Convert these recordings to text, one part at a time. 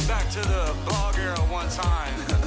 back to the blog era one time.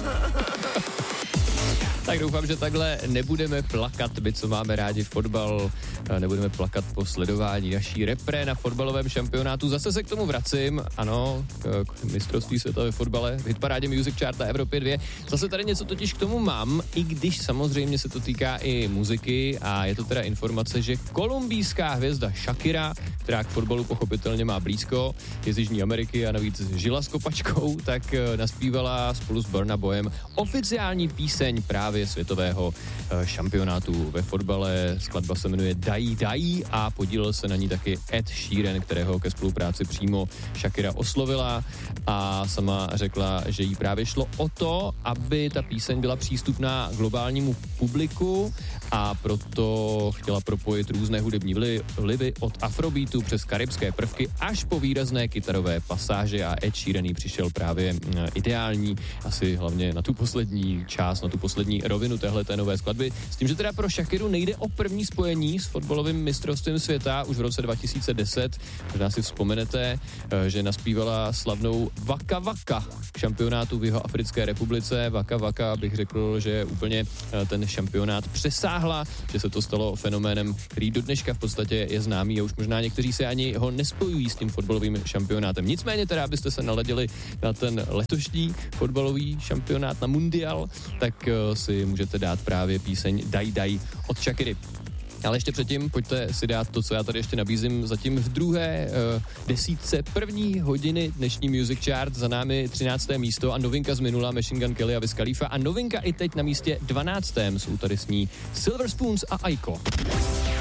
Tak doufám, že takhle nebudeme plakat, my, co máme rádi fotbal, nebudeme plakat po sledování naší repre na fotbalovém šampionátu. Zase se k tomu vracím, ano, k mistrovství světa ve fotbale, v hitparádě Music Chart na Evropě 2. Zase tady něco totiž k tomu mám, i když samozřejmě se to týká i muziky a je to teda informace, že kolumbijská hvězda Shakira, která k fotbalu pochopitelně má blízko, je z Jižní Ameriky a navíc žila s kopačkou, tak naspívala spolu s Burna Boyem oficiální píseň právě světového šampionátu ve fotbale. Skladba se jmenuje Die Die a podílel se na ní taky Ed Sheeran, kterého ke spolupráci přímo Shakira oslovila a sama řekla, že jí právě šlo o to, aby ta píseň byla přístupná globálnímu publiku a proto chtěla propojit různé hudební vlivy od afrobeatu přes karibské prvky až po výrazné kytarové pasáže a Ed Sheeran jí přišel právě ideální, asi hlavně na tu poslední část, na tu poslední rovinu téhleté nové skladby. S tím, že teda pro Shakiru nejde o první spojení s fotbalovým mistrovstvím světa už v roce 2010. Možná si vzpomenete, že naspívala slavnou Waka Waka k šampionátu v Jihoafrické republice. Waka Waka bych řekl, že úplně ten šampionát přesáhla, že se to stalo fenoménem, který do dneška v podstatě je známý a už možná někteří se ani ho nespojují s tím fotbalovým šampionátem. Nicméně teda, abyste se naladili na ten letošní fotbalový šampionát, na mundial, tak si můžete dát právě píseň Die Die od Shakiry. Ale ještě předtím pojďte si dát to, co já tady ještě nabízím zatím v druhé desítce první hodiny dnešní Music Chart. Za námi 13. místo a novinka z minula Machine Gun Kelly a Wiz Khalifa a novinka i teď na místě 12. jsou tady s ní Silver Spoons a Aiko.